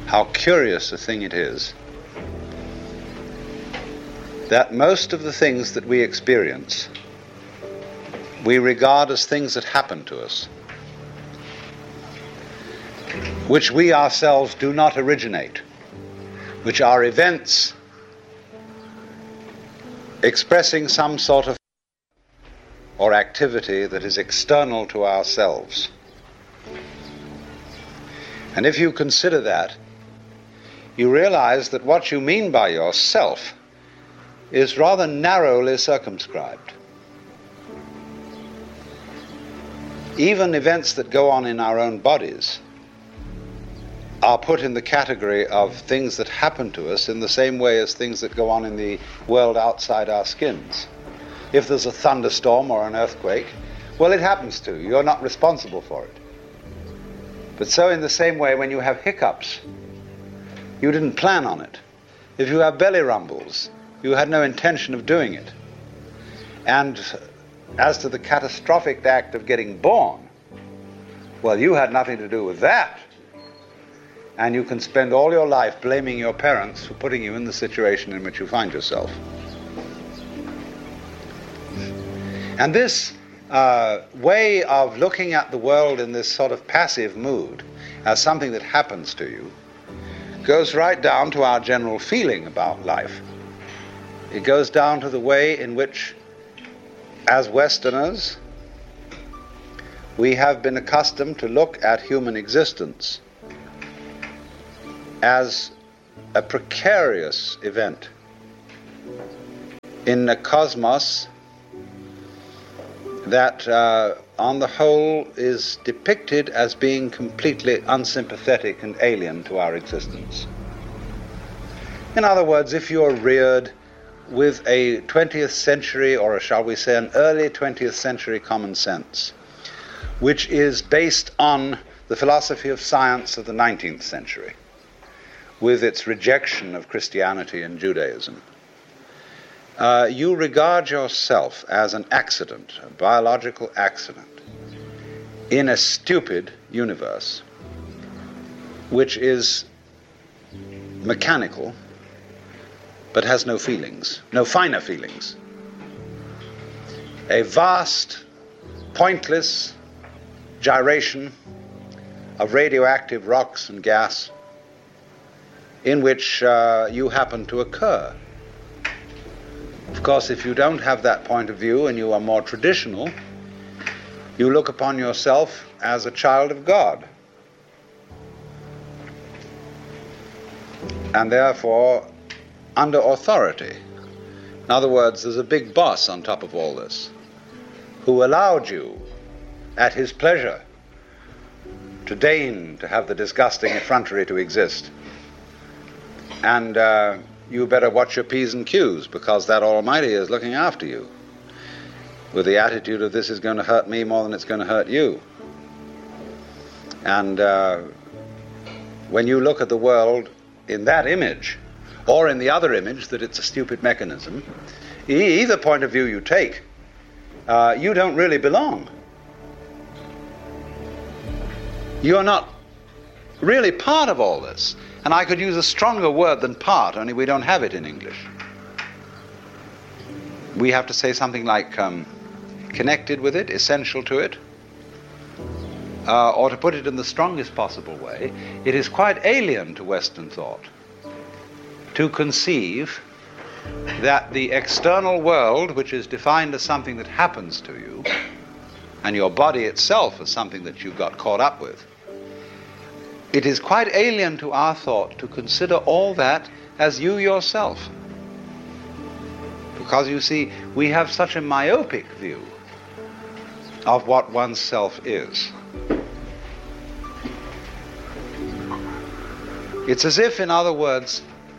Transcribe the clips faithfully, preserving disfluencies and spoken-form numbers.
how curious a thing it is that most of the things that we experience we regard as things that happen to us, which we ourselves do not originate, which are events expressing some sort of or activity that is external to ourselves. And if you consider that, you realize that what you mean by yourself is rather narrowly circumscribed. Even events that go on in our own bodies are put in the category of things that happen to us in the same way as things that go on in the world outside our skins. If there's a thunderstorm or an earthquake, well, it happens to you. You're not responsible for it. But so in the same way, when you have hiccups, you didn't plan on it. If you have belly rumbles, you had no intention of doing it. And as to the catastrophic act of getting born, well, you had nothing to do with that. And you can spend all your life blaming your parents for putting you in the situation in which you find yourself. And this uh, way of looking at the world in this sort of passive mood as something that happens to you goes right down to our general feeling about life. It goes down to the way in which, as Westerners, we have been accustomed to look at human existence as a precarious event in a cosmos that, uh, on the whole, is depicted as being completely unsympathetic and alien to our existence. In other words, if you're reared with a twentieth century, or shall we say an early twentieth century common sense, which is based on the philosophy of science of the nineteenth century, with its rejection of Christianity and Judaism, uh, you regard yourself as an accident, a biological accident, in a stupid universe, which is mechanical, but has no feelings, no finer feelings. A vast, pointless gyration of radioactive rocks and gas in which uh, you happen to occur. Of course, if you don't have that point of view and you are more traditional, you look upon yourself as a child of God. And therefore under authority. In other words, there's a big boss on top of all this who allowed you at his pleasure to deign to have the disgusting effrontery to exist. And uh, you better watch your P's and Q's, because that Almighty is looking after you with the attitude of this is going to hurt me more than it's going to hurt you. And uh, when you look at the world in that image, or in the other image that it's a stupid mechanism, e- either point of view you take, uh, you don't really belong. You're not really part of all this. And I could use a stronger word than part, only we don't have it in English. We have to say something like um, connected with it, essential to it. Uh, or to put it in the strongest possible way, it is quite alien to Western thought to conceive that the external world, which is defined as something that happens to you, and your body itself as something that you've got caught up with, it is quite alien to our thought to consider all that as you yourself. Because you see, we have such a myopic view of what oneself is. It's as if, in other words,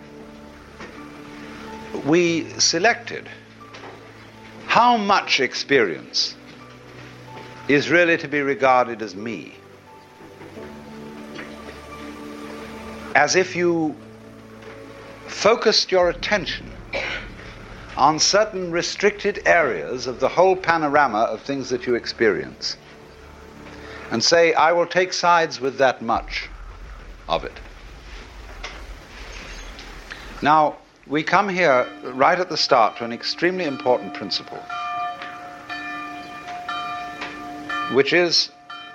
we selected how much experience is really to be regarded as me. As if you focused your attention on certain restricted areas of the whole panorama of things that you experience, and say, I will take sides with that much of it. Now, we come here right at the start to an extremely important principle, which is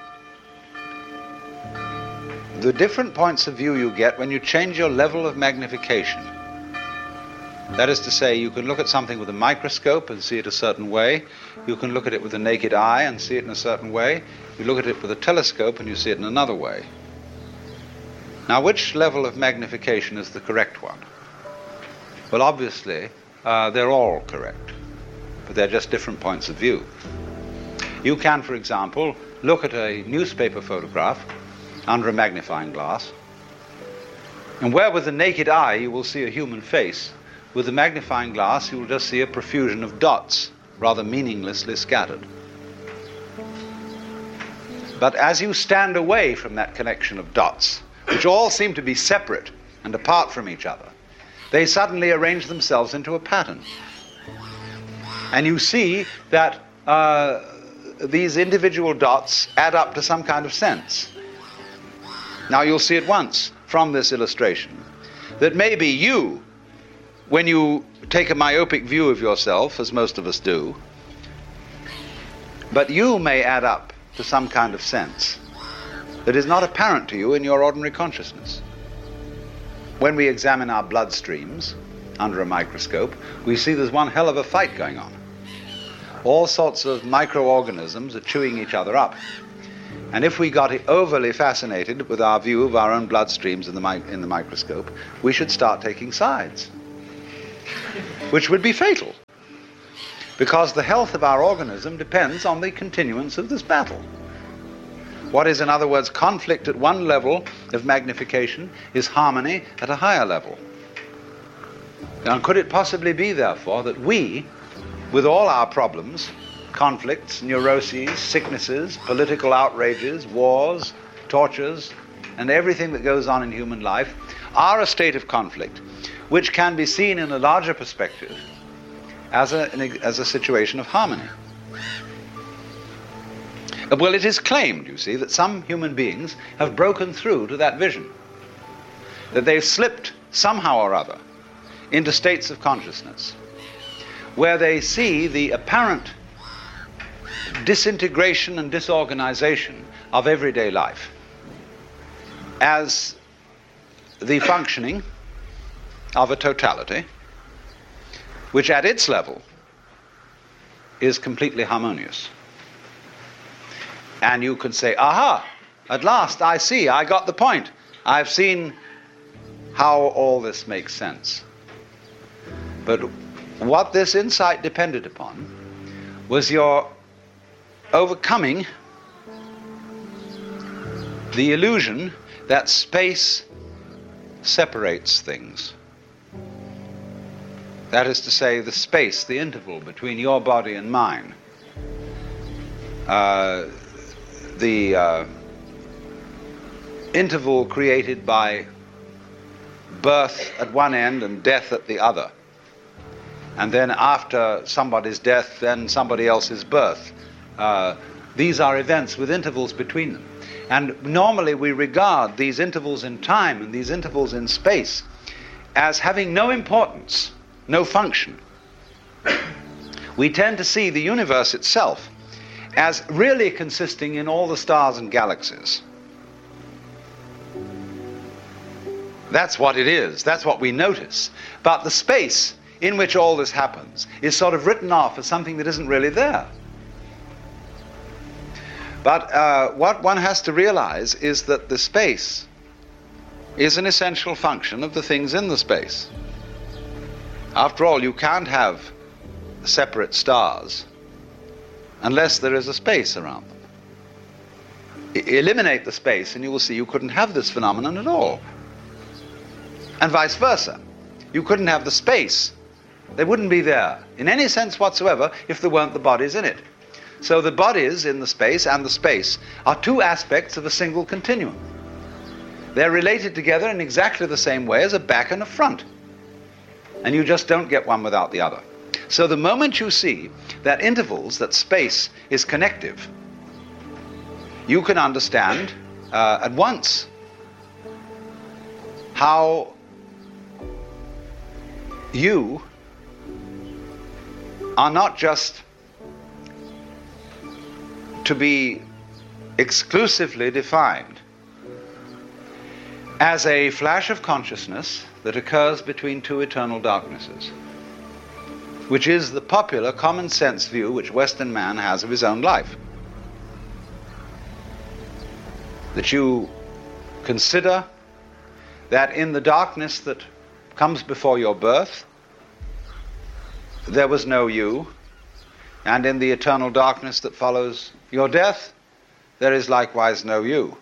the different points of view you get when you change your level of magnification. That is to say, you can look at something with a microscope and see it a certain way. You can look at it with the naked eye and see it in a certain way. You look at it with a telescope and you see it in another way. Now, which level of magnification is the correct one? Well, obviously, uh, they're all correct, but they're just different points of view. You can, for example, look at a newspaper photograph under a magnifying glass, and where with the naked eye you will see a human face, with the magnifying glass you will just see a profusion of dots, rather meaninglessly scattered. But as you stand away from that connection of dots, which all seem to be separate and apart from each other, they suddenly arrange themselves into a pattern. And you see that uh, these individual dots add up to some kind of sense. Now you'll see at once from this illustration that maybe you, when you take a myopic view of yourself, as most of us do, but you may add up to some kind of sense that is not apparent to you in your ordinary consciousness. When we examine our blood streams under a microscope, we see there's one hell of a fight going on. All sorts of microorganisms are chewing each other up. And if we got overly fascinated with our view of our own blood streams in the, mi- in the microscope, we should start taking sides, which would be fatal, because the health of our organism depends on the continuance of this battle. What is, in other words, conflict at one level of magnification is harmony at a higher level. Now, could it possibly be, therefore, that we, with all our problems, conflicts, neuroses, sicknesses, political outrages, wars, tortures, and everything that goes on in human life, are a state of conflict which can be seen in a larger perspective as a, as a situation of harmony? Well, it is claimed, you see, that some human beings have broken through to that vision, that they've slipped somehow or other into states of consciousness where they see the apparent disintegration and disorganization of everyday life as the functioning of a totality which at its level is completely harmonious. And you can say, aha, at last I see, I got the point. I've seen how all this makes sense. But what this insight depended upon was your overcoming the illusion that space separates things. That is to say, the space, the interval between your body and mine. Uh, the uh, interval created by birth at one end and death at the other. And then after somebody's death, then somebody else's birth. Uh, these are events with intervals between them. And normally we regard these intervals in time and these intervals in space as having no importance, no function. We tend to see the universe itself as really consisting in all the stars and galaxies. That's what it is. That's what we notice. But the space in which all this happens is sort of written off as something that isn't really there. But uh, what one has to realize is that the space is an essential function of the things in the space. After all, you can't have separate stars unless there is a space around them. I- eliminate the space and you will see you couldn't have this phenomenon at all. And vice versa. You couldn't have the space. They wouldn't be there in any sense whatsoever if there weren't the bodies in it. So the bodies in the space and the space are two aspects of a single continuum. They're related together in exactly the same way as a back and a front. And you just don't get one without the other. So the moment you see that intervals, that space is connective, you can understand uh, at once how you are not just to be exclusively defined as a flash of consciousness that occurs between two eternal darknesses, which is the popular common sense view which Western man has of his own life. That you consider that in the darkness that comes before your birth, there was no you, and in the eternal darkness that follows your death, there is likewise no you.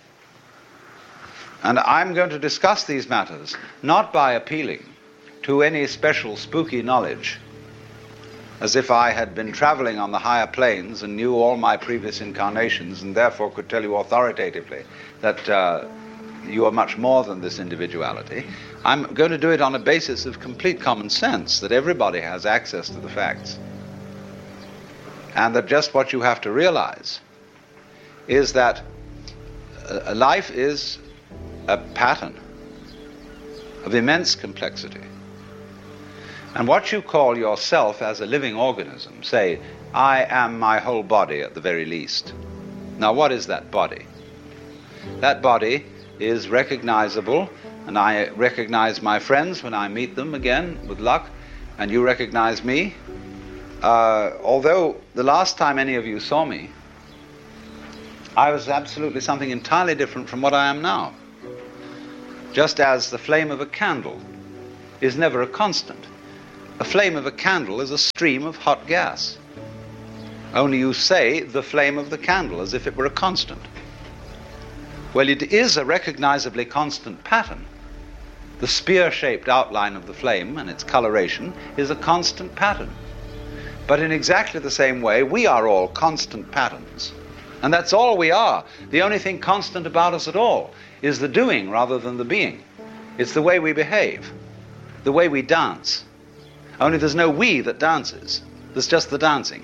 And I'm going to discuss these matters not by appealing to any special spooky knowledge, as if I had been traveling on the higher planes and knew all my previous incarnations and therefore could tell you authoritatively that uh, you are much more than this individuality. I'm going to do it on a basis of complete common sense, that everybody has access to the facts. And that just what you have to realize is that uh, life is a pattern of immense complexity. And what you call yourself as a living organism, say, I am my whole body at the very least. Now, what is that body? That body is recognizable, and I recognize my friends when I meet them again, with luck, and you recognize me. Uh, although the last time any of you saw me, I was absolutely something entirely different from what I am now. Just as the flame of a candle is never a constant. A flame of a candle is a stream of hot gas. Only you say the flame of the candle as if it were a constant. Well, it is a recognizably constant pattern. The spear-shaped outline of the flame and its coloration is a constant pattern. But in exactly the same way, we are all constant patterns. And that's all we are. The only thing constant about us at all is the doing rather than the being. It's the way we behave, the way we dance. Only there's no we that dances. There's just the dancing.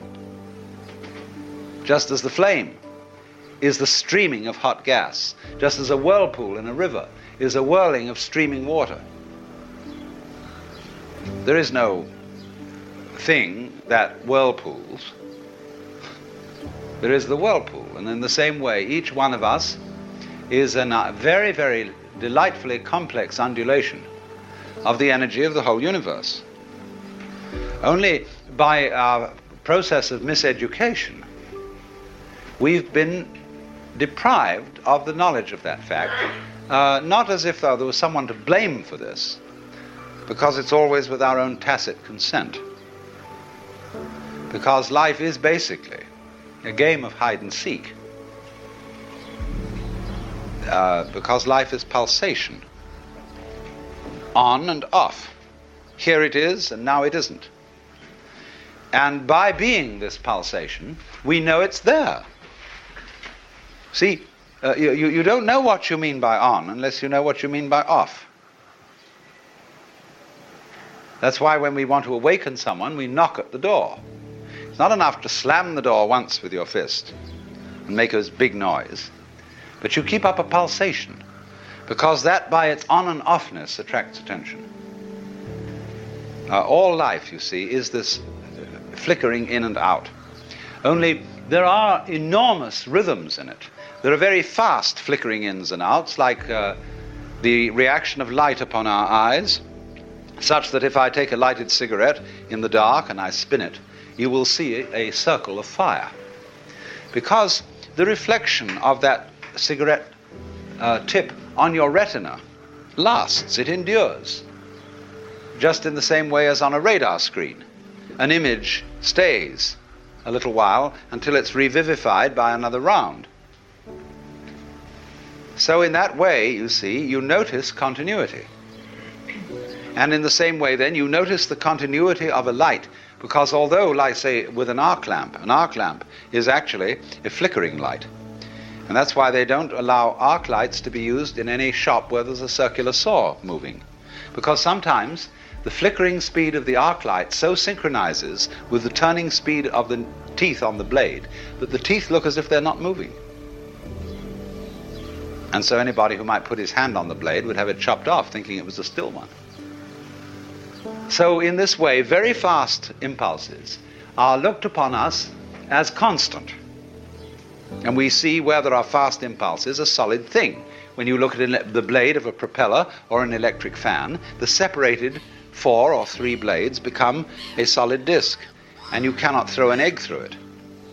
Just as the flame is the streaming of hot gas, just as a whirlpool in a river is a whirling of streaming water. There is no thing that whirlpools. There is the whirlpool. And in the same way, each one of us is a very, very delightfully complex undulation of the energy of the whole universe. Only by our process of miseducation, we've been deprived of the knowledge of that fact, uh, not as if though there was someone to blame for this, because it's always with our own tacit consent. Because life is basically a game of hide and seek. Uh, because life is pulsation, on and off. Here it is, and now it isn't. And by being this pulsation, we know it's there. See, uh, you, you don't know what you mean by on unless you know what you mean by off. That's why when we want to awaken someone, we knock at the door. It's not enough to slam the door once with your fist and make a big noise, but you keep up a pulsation, because that by its on and offness attracts attention. Uh, all life, you see, is this flickering in and out. Only there are enormous rhythms in it. There are very fast flickering ins and outs, like uh, the reaction of light upon our eyes, such that if I take a lighted cigarette in the dark and I spin it, you will see a circle of fire. Because the reflection of that cigarette uh, tip on your retina lasts, it endures, just in the same way as on a radar screen. An image stays a little while until it's revivified by another round. So in that way, you see, you notice continuity. And in the same way then, you notice the continuity of a light, because although, like say, with an arc lamp, an arc lamp is actually a flickering light. And that's why they don't allow arc lights to be used in any shop where there's a circular saw moving. Because sometimes the flickering speed of the arc light so synchronizes with the turning speed of the teeth on the blade that the teeth look as if they're not moving. And so anybody who might put his hand on the blade would have it chopped off, thinking it was a still one. So in this way, very fast impulses are looked upon us as constant. And we see where there are fast impulses a solid thing. When you look at the blade of a propeller or an electric fan, the separated four or three blades become a solid disc, and you cannot throw an egg through it.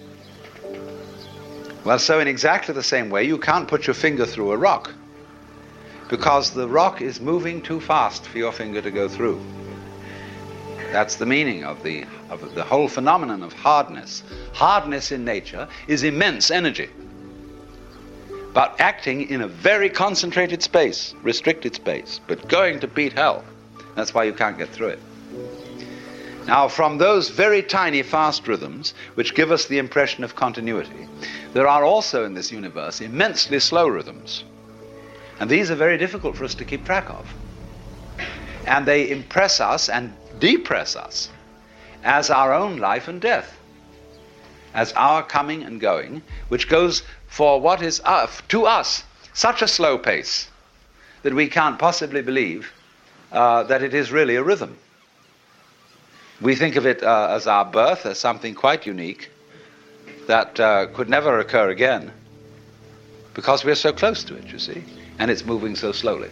Well, so in exactly the same way, you can't put your finger through a rock, because the rock is moving too fast for your finger to go through. That's the meaning of the, of the whole phenomenon of hardness. Hardness in nature is immense energy, but acting in a very concentrated space, restricted space, but going to beat hell. That's why you can't get through it. Now, from those very tiny fast rhythms, which give us the impression of continuity, there are also in this universe immensely slow rhythms. And these are very difficult for us to keep track of. And they impress us and depress us as our own life and death, as our coming and going, which goes for what is uh, to us such a slow pace that we can't possibly believe uh, that it is really a rhythm. We think of it uh, as our birth, as something quite unique that uh, could never occur again, because we're so close to it, you see, and it's moving so slowly.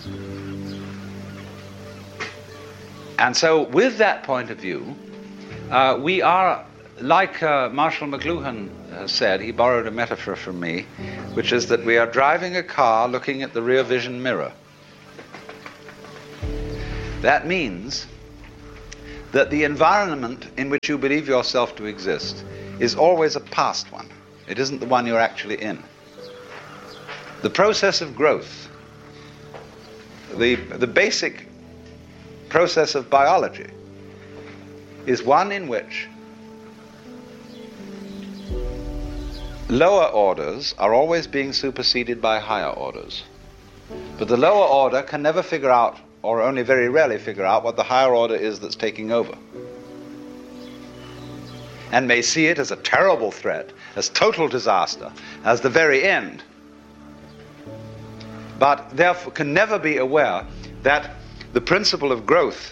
And so with that point of view, uh, we are, like uh, Marshall McLuhan has said, he borrowed a metaphor from me, which is that we are driving a car looking at the rear vision mirror. That means that the environment in which you believe yourself to exist is always a past one. It isn't the one you're actually in. The process of growth, the, the basic process of biology, is one in which lower orders are always being superseded by higher orders. But the lower order can never figure out, or only very rarely figure out, what the higher order is that's taking over, and may see it as a terrible threat, as total disaster, as the very end, but therefore can never be aware that the principle of growth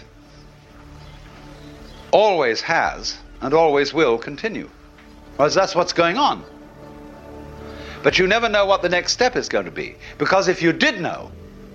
always has and always will continue, because that's what's going on. But you never know what the next step is going to be, because if you did know,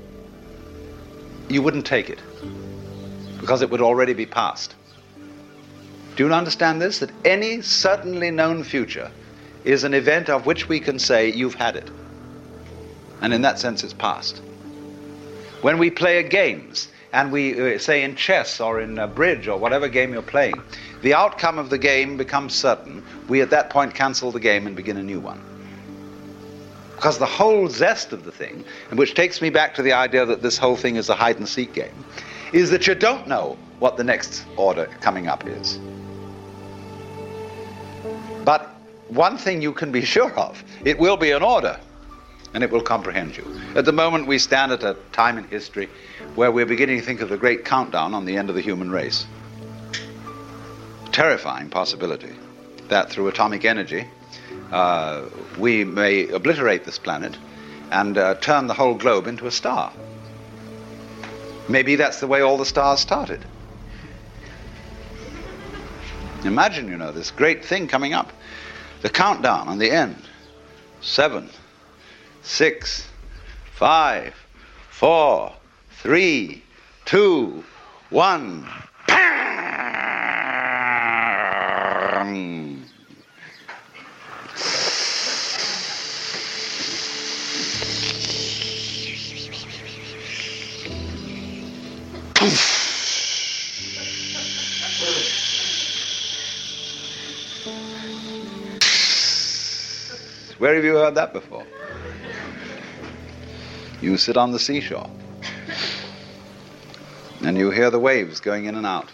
you wouldn't take it, because it would already be past. Do you understand this? That any certainly known future is an event of which we can say, you've had it. And in that sense, it's past. When we play games, and we uh, say in chess or in uh, bridge or whatever game you're playing, the outcome of the game becomes certain. We at that point cancel the game and begin a new one. Because the whole zest of the thing, and which takes me back to the idea that this whole thing is a hide-and-seek game, is that you don't know what the next order coming up is. But one thing you can be sure of, it will be an order, and it will comprehend you. At the moment, we stand at a time in history where we're beginning to think of the great countdown on the end of the human race. Terrifying possibility that through atomic energy, Uh, we may obliterate this planet and uh, turn the whole globe into a star. Maybe that's the way all the stars started. Imagine, you know, this great thing coming up. The countdown on the end. Seven, six, five, four, three, two, one. Bang! Where have you heard that before? You sit on the seashore and you hear the waves going in and out,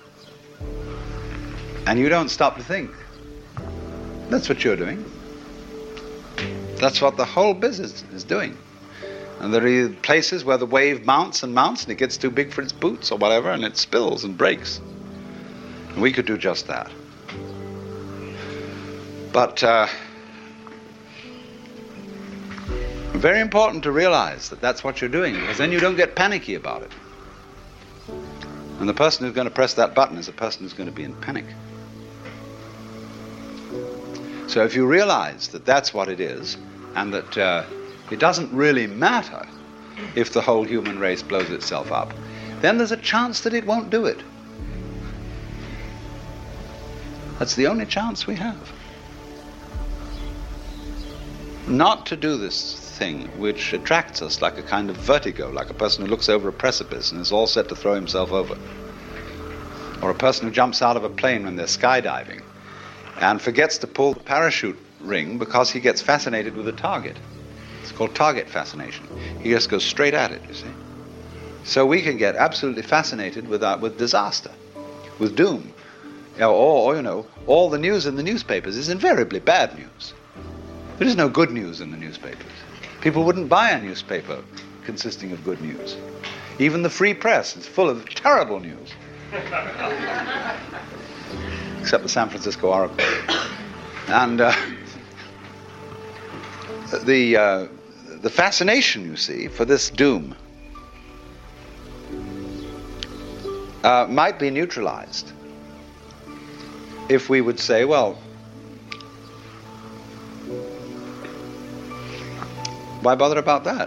and you don't stop to think. That's what you're doing. That's what the whole business is doing. And there are places where the wave mounts and mounts and it gets too big for its boots or whatever, and it spills and breaks. And we could do just that. But uh, very important to realize that that's what you're doing, because then you don't get panicky about it. And the person who's going to press that button is a person who's going to be in panic. So if you realize that that's what it is, and that uh, it doesn't really matter if the whole human race blows itself up, then there's a chance that it won't do it. That's the only chance we have. Not to do this thing which attracts us like a kind of vertigo, like a person who looks over a precipice and is all set to throw himself over. Or a person who jumps out of a plane when they're skydiving and forgets to pull the parachute ring because he gets fascinated with a target. It's called target fascination. He just goes straight at it, you see. So we can get absolutely fascinated with uh, with disaster, with doom. Or, or, you know, all the news in the newspapers is invariably bad news. There is no good news in the newspapers. People wouldn't buy a newspaper consisting of good news. Even the free press is full of terrible news. Except the San Francisco Oracle. And uh, the uh, the fascination, you see, for this doom uh, might be neutralized if we would say, well, why bother about that?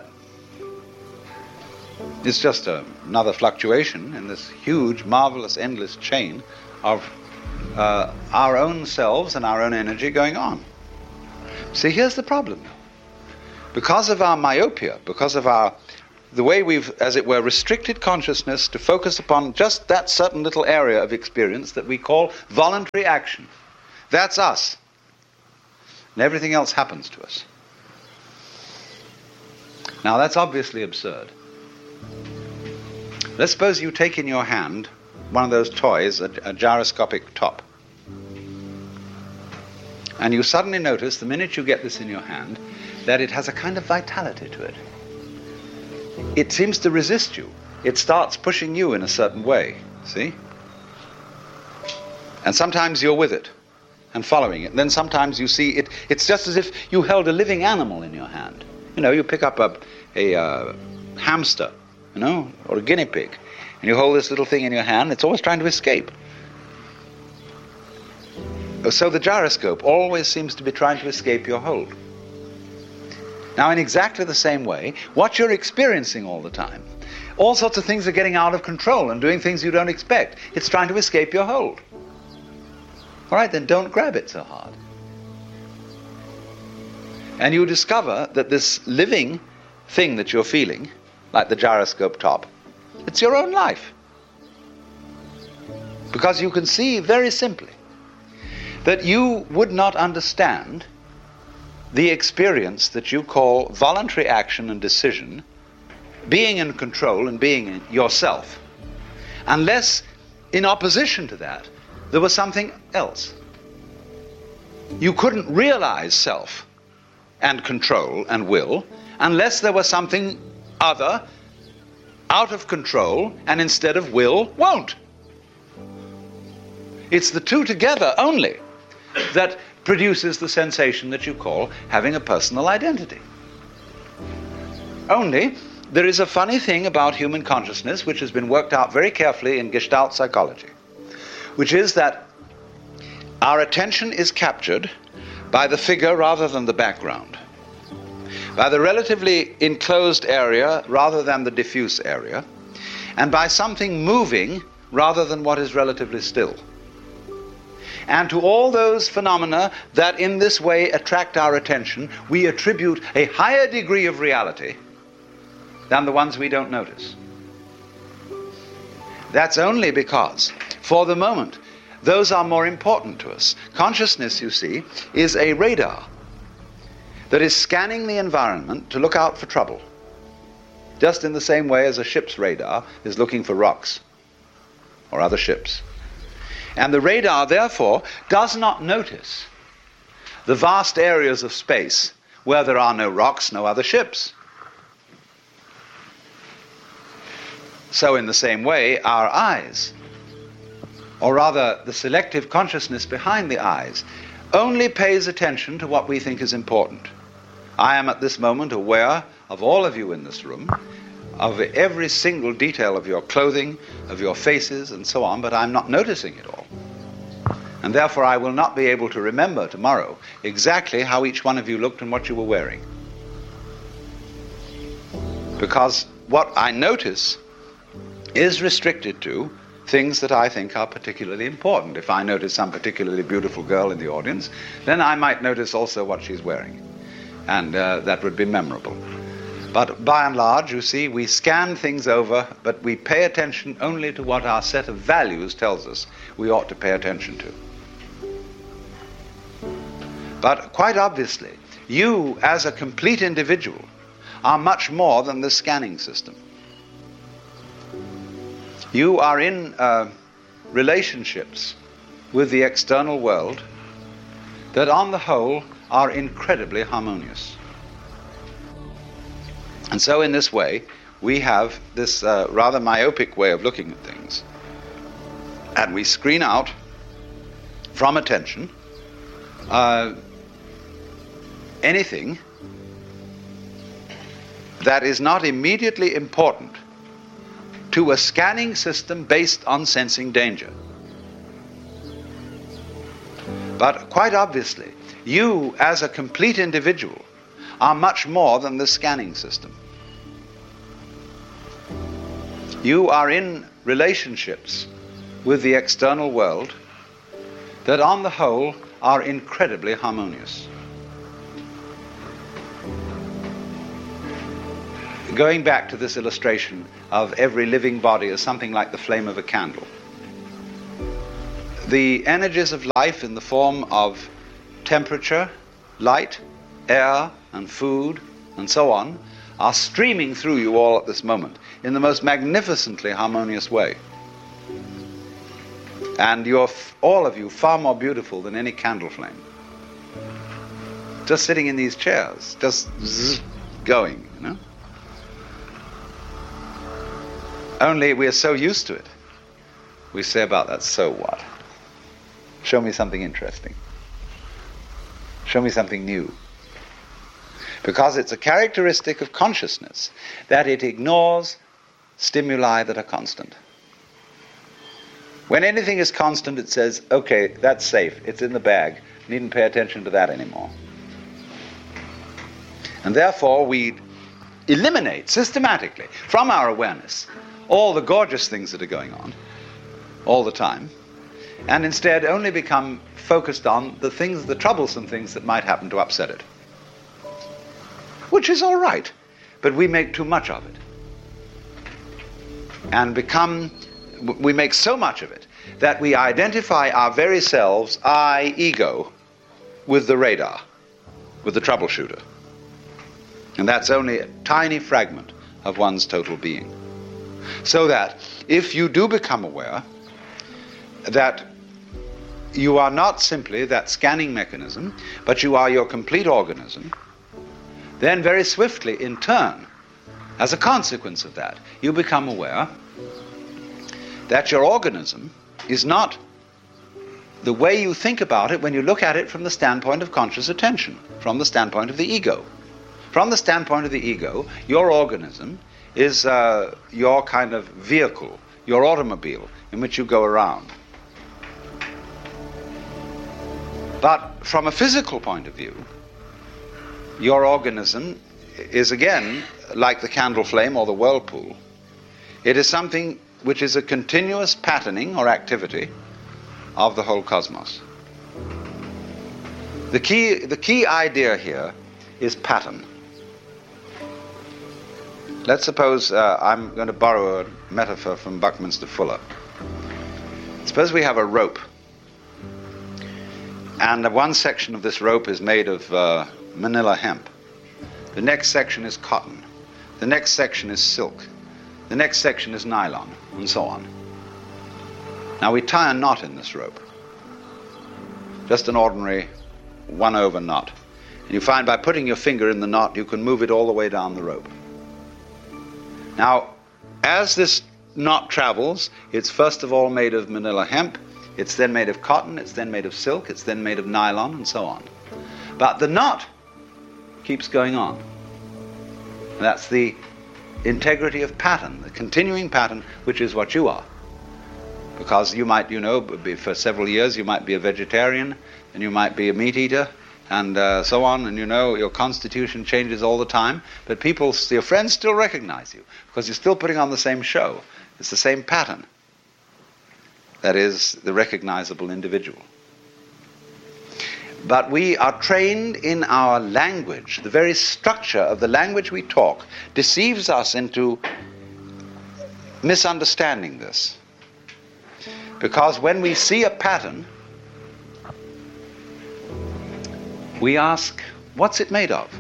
It's just a, another fluctuation in this huge, marvelous, endless chain of uh, our own selves and our own energy going on. See, here's the problem. Because of our myopia, because of our the way we've, as it were, restricted consciousness to focus upon just that certain little area of experience that we call voluntary action. That's us. And everything else happens to us. Now, that's obviously absurd. Let's suppose you take in your hand one of those toys, a, a gyroscopic top. And you suddenly notice, the minute you get this in your hand, that it has a kind of vitality to it. It seems to resist you. It starts pushing you in a certain way, see? And sometimes you're with it and following it. And then sometimes you see it, it's just as if you held a living animal in your hand. You know, you pick up a, a uh, hamster, you know, or a guinea pig, and you hold this little thing in your hand, it's always trying to escape. So the gyroscope always seems to be trying to escape your hold. Now, in exactly the same way, what you're experiencing all the time, all sorts of things are getting out of control and doing things you don't expect. It's trying to escape your hold. All right, then don't grab it so hard. And you discover that this living thing that you're feeling, like the gyroscope top, it's your own life. Because you can see very simply that you would not understand the experience that you call voluntary action and decision, being in control and being yourself, unless in opposition to that there was something else. You couldn't realize self and control and will unless there was something other, out of control, and instead of will, won't. It's the two together only that produces the sensation that you call having a personal identity. Only, there is a funny thing about human consciousness which has been worked out very carefully in Gestalt psychology, which is that our attention is captured by the figure rather than the background, by the relatively enclosed area rather than the diffuse area, and by something moving rather than what is relatively still. And to all those phenomena that in this way attract our attention, we attribute a higher degree of reality than the ones we don't notice. That's only because, for the moment, those are more important to us. Consciousness, you see, is a radar that is scanning the environment to look out for trouble, just in the same way as a ship's radar is looking for rocks or other ships. And the radar, therefore, does not notice the vast areas of space where there are no rocks, no other ships. So in the same way, our eyes, or rather the selective consciousness behind the eyes, only pays attention to what we think is important. I am at this moment aware of all of you in this room, of every single detail of your clothing, of your faces, and so on, but I'm not noticing it all. And therefore I will not be able to remember tomorrow exactly how each one of you looked and what you were wearing. Because what I notice is restricted to things that I think are particularly important. If I notice some particularly beautiful girl in the audience, then I might notice also what she's wearing. And uh, that would be memorable. But by and large, you see, we scan things over, but we pay attention only to what our set of values tells us we ought to pay attention to. But quite obviously, you as a complete individual are much more than the scanning system. You are in uh, relationships with the external world that on the whole are incredibly harmonious. And so in this way, we have this uh, rather myopic way of looking at things. And we screen out from attention uh, anything that is not immediately important to a scanning system based on sensing danger. But quite obviously, you as a complete individual are much more than the scanning system. You are in relationships with the external world that on the whole are incredibly harmonious. Going back to this illustration of every living body as something like the flame of a candle, the energies of life in the form of temperature, light, air, and food, and so on, are streaming through you all at this moment in the most magnificently harmonious way. And you're, all of you, far more beautiful than any candle flame. Just sitting in these chairs, just zzz, going, you know? Only we are so used to it. We say about that, so what? Show me something interesting. Show me something new. Because it's a characteristic of consciousness that it ignores stimuli that are constant. When anything is constant, it says, okay, that's safe, it's in the bag, needn't pay attention to that anymore. And therefore we eliminate systematically from our awareness all the gorgeous things that are going on all the time, and instead only become focused on the things, the troublesome things that might happen to upset it. Which is all right, but we make too much of it. And become, we make so much of it that we identify our very selves, I, ego, with the radar, with the troubleshooter. And that's only a tiny fragment of one's total being. So that if you do become aware that you are not simply that scanning mechanism, but you are your complete organism, then very swiftly, in turn, as a consequence of that, you become aware that your organism is not the way you think about it when you look at it from the standpoint of conscious attention, from the standpoint of the ego. From the standpoint of the ego, your organism is uh, your kind of vehicle, your automobile in which you go around. But from a physical point of view, your organism is again like the candle flame or the whirlpool. It is something which is a continuous patterning or activity of the whole cosmos. The key, the key idea here is pattern. Let's suppose uh, I'm going to borrow a metaphor from Buckminster Fuller. Suppose we have a rope, and one section of this rope is made of uh, manila hemp. The next section is cotton. The next section is silk. The next section is nylon, and so on. Now we tie a knot in this rope. Just an ordinary one-over knot. And you find by putting your finger in the knot, you can move it all the way down the rope. Now, as this knot travels, it's first of all made of manila hemp, it's then made of cotton, it's then made of silk, it's then made of nylon, and so on. But the knot keeps going on. That's the integrity of pattern, the continuing pattern, which is what you are. Because you might, you know, be, for several years you might be a vegetarian, and you might be a meat eater, and uh, so on, and you know, your constitution changes all the time, but people, your friends still recognize you, because you're still putting on the same show. It's the same pattern. That is, the recognizable individual. But we are trained in our language. The very structure of the language we talk deceives us into misunderstanding this. Because when we see a pattern, we ask, what's it made of?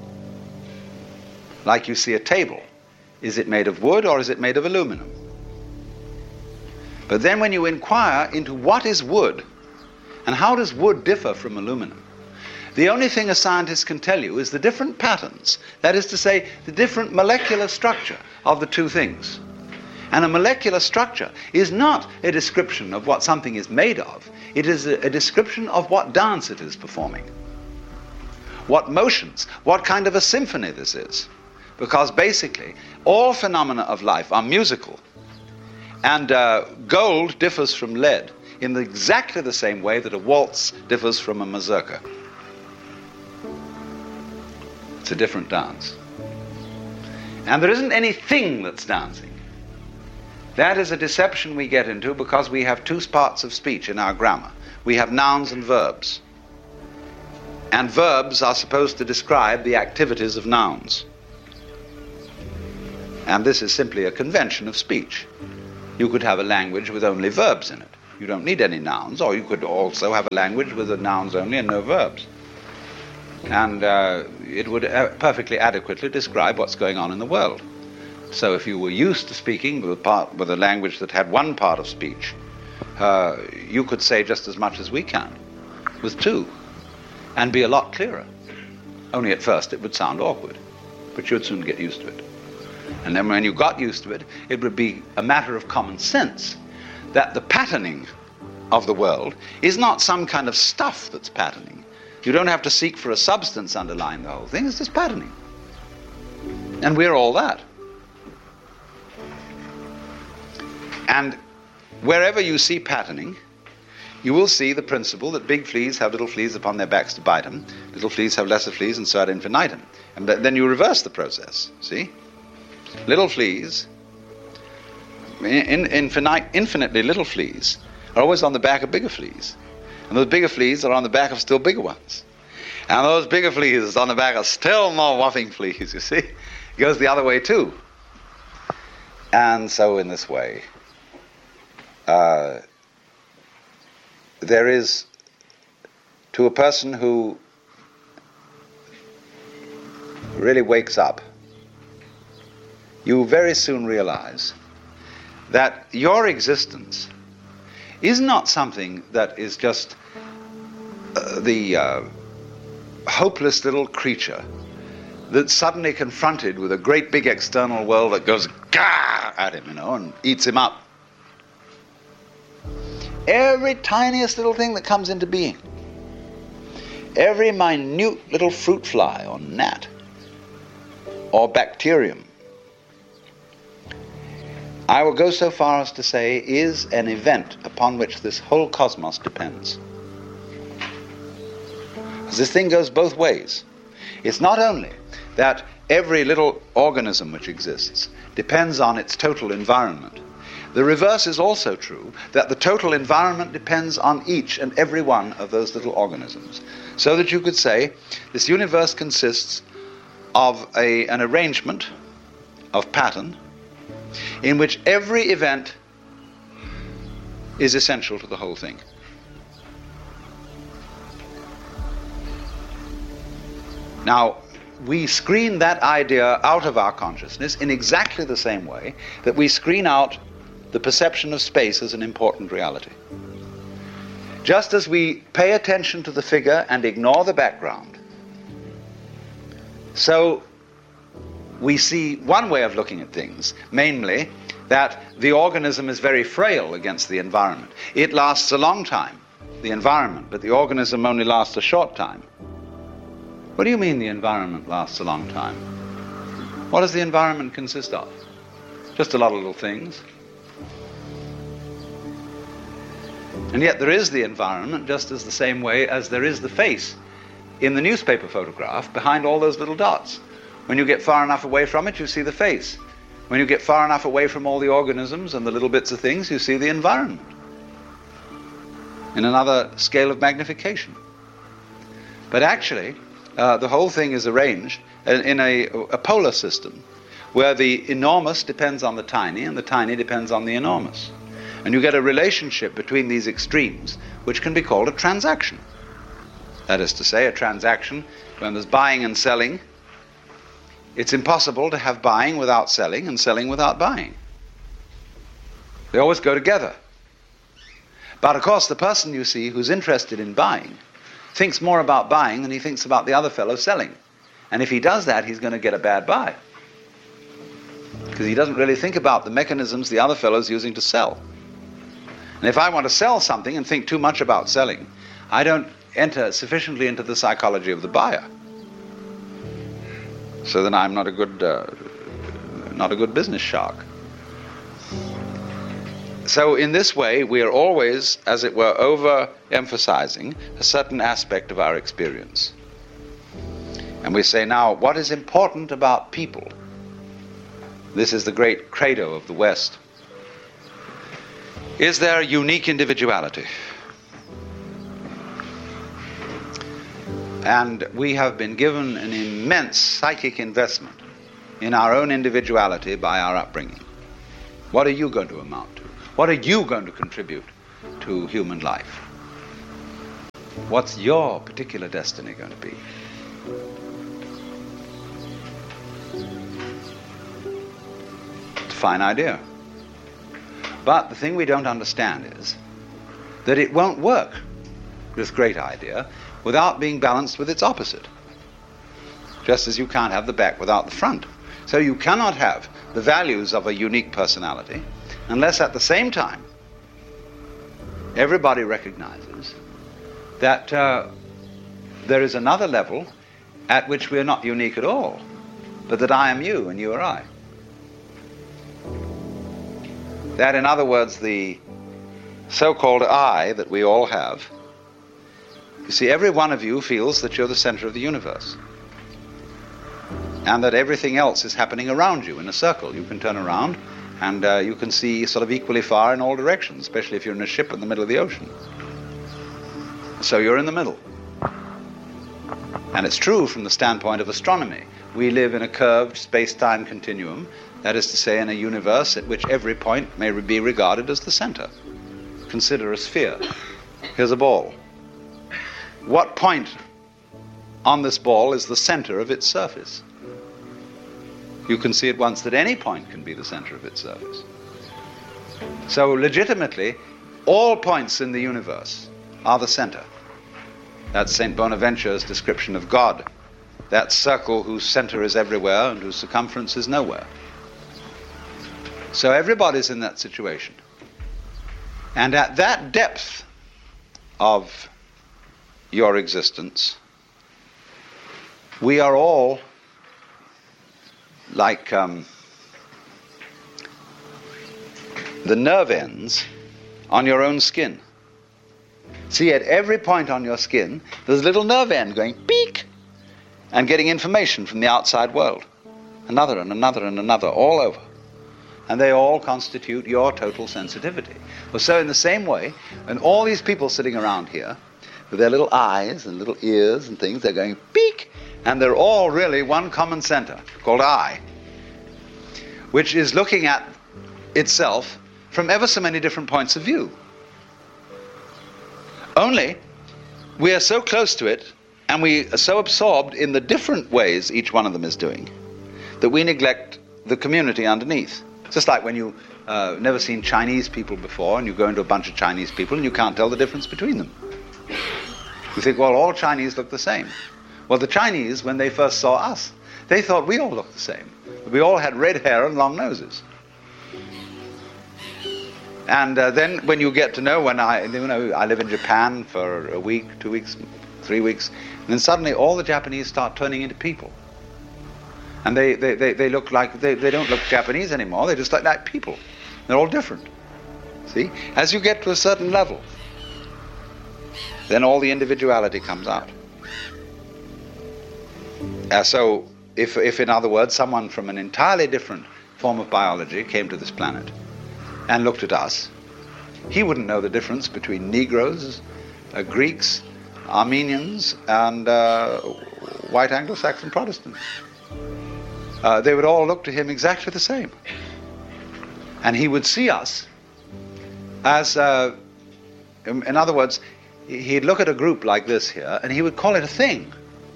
Like you see a table. Is it made of wood or is it made of aluminum? But then when you inquire into what is wood, and how does wood differ from aluminum, the only thing a scientist can tell you is the different patterns, that is to say, the different molecular structure of the two things. And a molecular structure is not a description of what something is made of. It is a, a description of what dance it is performing, what motions, what kind of a symphony this is. Because basically, all phenomena of life are musical. And uh, gold differs from lead in the, exactly the same way that a waltz differs from a mazurka. It's a different dance. And there isn't anything that's dancing. That is a deception we get into because we have two parts of speech in our grammar. We have nouns and verbs. And verbs are supposed to describe the activities of nouns. And this is simply a convention of speech. You could have a language with only verbs in it. You don't need any nouns, or you could also have a language with the nouns only and no verbs. And uh, it would uh, perfectly adequately describe what's going on in the world. So if you were used to speaking with a, part, with a language that had one part of speech, uh, you could say just as much as we can with two, and be a lot clearer. Only at first it would sound awkward, but you'd soon get used to it. And then when you got used to it, it would be a matter of common sense that the patterning of the world is not some kind of stuff that's patterning. You don't have to seek for a substance underlying the whole thing. It's just patterning. And we're all that. And wherever you see patterning, you will see the principle that big fleas have little fleas upon their backs to bite them, little fleas have lesser fleas, and so ad infinitum. And then you reverse the process, see? Little fleas, in, infinite, infinitely little fleas, are always on the back of bigger fleas. And those bigger fleas are on the back of still bigger ones. And those bigger fleas are on the back of still more whopping fleas, you see? It goes the other way too. And so in this way, uh, there is, to a person who really wakes up, you very soon realize that your existence is not something that is just uh, the uh, hopeless little creature that's suddenly confronted with a great big external world that goes gah at him, you know, and eats him up. Every tiniest little thing that comes into being, every minute little fruit fly or gnat or bacterium, I will go so far as to say, is an event upon which this whole cosmos depends. This thing goes both ways. It's not only that every little organism which exists depends on its total environment. The reverse is also true, that the total environment depends on each and every one of those little organisms. So that you could say, this universe consists of a, an arrangement of pattern in which every event is essential to the whole thing. Now, we screen that idea out of our consciousness in exactly the same way that we screen out the perception of space as an important reality. Just as we pay attention to the figure and ignore the background, so we see one way of looking at things, namely that the organism is very frail against the environment. It lasts a long time, the environment, but the organism only lasts a short time. What do you mean the environment lasts a long time? What does the environment consist of? Just a lot of little things. And yet there is the environment just as the same way as there is the face in the newspaper photograph behind all those little dots. When you get far enough away from it, you see the face. When you get far enough away from all the organisms and the little bits of things, you see the environment in another scale of magnification. But actually, uh, the whole thing is arranged in, in a, a polar system where the enormous depends on the tiny and the tiny depends on the enormous. And you get a relationship between these extremes which can be called a transaction. That is to say, a transaction, when there's buying and selling, it's impossible to have buying without selling and selling without buying. They always go together. But of course, the person you see who's interested in buying thinks more about buying than he thinks about the other fellow selling. And if he does that, he's going to get a bad buy. Because he doesn't really think about the mechanisms the other fellow's using to sell. And if I want to sell something and think too much about selling, I don't enter sufficiently into the psychology of the buyer. So then I'm not a good, uh, not a good business shark. So in this way, we are always, as it were, over-emphasizing a certain aspect of our experience. And we say, now, what is important about people? This is the great credo of the West. Is there unique individuality? And we have been given an immense psychic investment in our own individuality by our upbringing. What are you going to amount to? What are you going to contribute to human life? What's your particular destiny going to be? It's a fine idea. But the thing we don't understand is that it won't work, this great idea, without being balanced with its opposite. Just as you can't have the back without the front. So you cannot have the values of a unique personality unless at the same time everybody recognizes that uh, there is another level at which we are not unique at all, but that I am you and you are I. That, in other words, the so-called I that we all have, you see, every one of you feels that you're the center of the universe and that everything else is happening around you in a circle. You can turn around and uh, you can see sort of equally far in all directions, especially if you're in a ship in the middle of the ocean. So you're in the middle. And it's true from the standpoint of astronomy. We live in a curved space-time continuum, that is to say, in a universe at which every point may be regarded as the center. Consider a sphere. Here's a ball. What point on this ball is the center of its surface? You can see at once that any point can be the center of its surface. So legitimately, all points in the universe are the center. That's Saint Bonaventure's description of God, that circle whose center is everywhere and whose circumference is nowhere. So everybody's in that situation. And at that depth of your existence, we are all like um, the nerve ends on your own skin. See, at every point on your skin, there's a little nerve end going peek and getting information from the outside world. Another and another and another, all over. And they all constitute your total sensitivity. Well, so in the same way, and all these people sitting around here, with their little eyes and little ears and things, they're going peek, and they're all really one common center called I, which is looking at itself from ever so many different points of view. Only we are so close to it and we are so absorbed in the different ways each one of them is doing that we neglect the community underneath. Just like when you uh, never seen Chinese people before and you go into a bunch of Chinese people and you can't tell the difference between them. You think, well, all Chinese look the same. Well, the Chinese, when they first saw us, they thought we all looked the same. We all had red hair and long noses. And uh, then when you get to know, when I, you know, I live in Japan for a week, two weeks, three weeks, and then suddenly all the Japanese start turning into people. And they, they, they, they look like, they, they don't look Japanese anymore, they just look like people. They're all different. See? As you get to a certain level, then all the individuality comes out. Uh, so, if, if in other words, someone from an entirely different form of biology came to this planet and looked at us, he wouldn't know the difference between Negroes, uh, Greeks, Armenians, and uh, white Anglo-Saxon Protestants. Uh, they would all look to him exactly the same. And he would see us as, uh, in, in other words, he'd look at a group like this here, and he would call it a thing.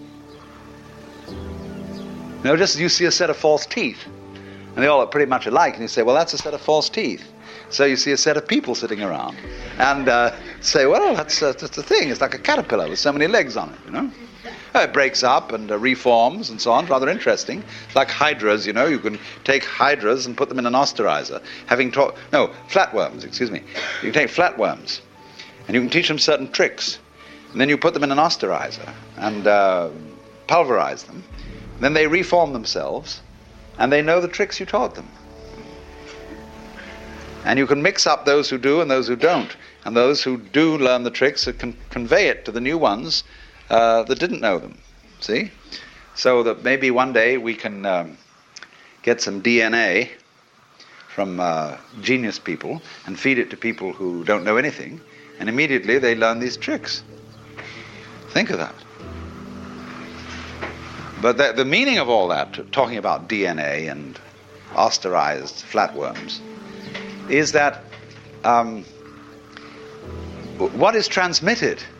You know, just as you see a set of false teeth, and they all look pretty much alike, and you say, well, that's a set of false teeth. So you see a set of people sitting around, and uh, say, well, that's uh, just a thing. It's like a caterpillar with so many legs on it, you know. Uh, it breaks up and uh, reforms and so on. Rather interesting. It's like hydras, you know. You can take hydras and put them in an osterizer. Having taught, no, flatworms, excuse me. You can take flatworms, and you can teach them certain tricks. And then you put them in an osterizer and uh, pulverize them. And then they reform themselves, and they know the tricks you taught them. And you can mix up those who do and those who don't. And those who do learn the tricks can convey it to the new ones uh, that didn't know them. See? So that maybe one day we can um, get some D N A from uh, genius people and feed it to people who don't know anything, and immediately they learn these tricks. Think of that. But the, the meaning of all that, talking about D N A and osterized flatworms, is that um, what is transmitted